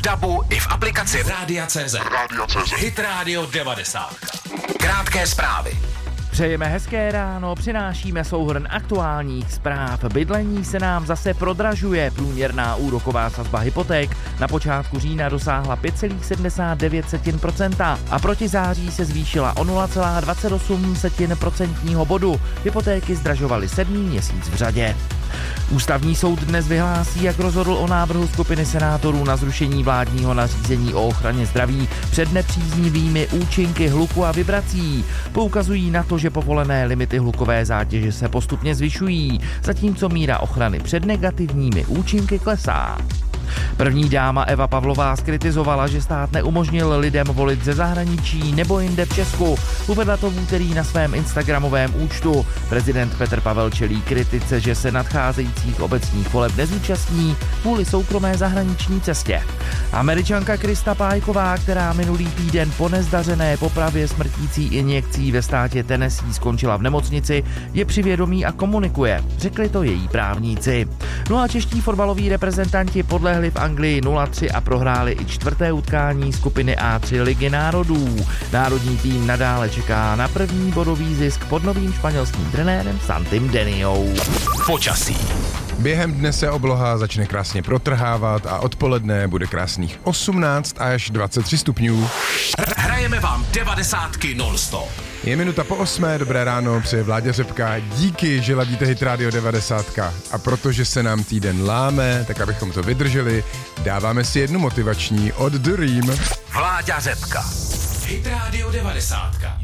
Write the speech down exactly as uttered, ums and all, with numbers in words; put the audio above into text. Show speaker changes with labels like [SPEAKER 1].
[SPEAKER 1] DABu i v aplikaci Rádia tečka cé zet.
[SPEAKER 2] Rádia tečka cé zet.
[SPEAKER 1] Hit Radio devadesát. Krátké zprávy.
[SPEAKER 3] Přejeme hezké ráno, přinášíme souhrn aktuálních zpráv. Bydlení se nám zase prodražuje. Průměrná úroková sazba hypoték na počátku října dosáhla pět celá sedmdesát devět procenta a proti září se zvýšila o nula celá dvacet osm procentního bodu. Hypotéky zdražovaly sedmý měsíc v řadě. Ústavní soud dnes vyhlásí, jak rozhodl o návrhu skupiny senátorů na zrušení vládního nařízení o ochraně zdraví před nepříznivými účinky hluku a vibrací. Poukazují na to, že povolené limity hlukové zátěže se postupně zvyšují, zatímco míra ochrany před negativními účinky klesá. První dáma Eva Pavlová zkritizovala, že stát neumožnil lidem volit ze zahraničí nebo jinde v Česku. Uvedla to v úterý na svém instagramovém účtu. Prezident Petr Pavel čelí kritice, že se nadcházejících obecních voleb nezúčastní kvůli soukromé zahraniční cestě. Američanka Krista Pájková, která minulý týden po nezdařené popravě smrtící injekcí ve státě Tennessee skončila v nemocnici, je při vědomí a komunikuje. Řekli to její právníci. No a čeští fotbaloví reprezentanti podlehli v Anglii nula tři a prohráli i čtvrté utkání skupiny A tři Ligy národů. Národní tým nadále čeká na první bodový zisk pod novým španělským trenérem Santim Deniou.
[SPEAKER 1] Počasí.
[SPEAKER 4] Během dne se obloha začne krásně protrhávat a odpoledne bude krásných osmnáct až dvacet tři stupňů.
[SPEAKER 1] Hrajeme vám devadesátky non-stop.
[SPEAKER 4] Je minuta po osmé, dobré ráno, přeje Vláďa Řepka. Díky, že ladíte Hit Radio devadesát. A protože se nám týden láme, tak abychom to vydrželi, dáváme si jednu motivační od The Ream.
[SPEAKER 1] Vláďa Řepka. Hit Radio devadesát.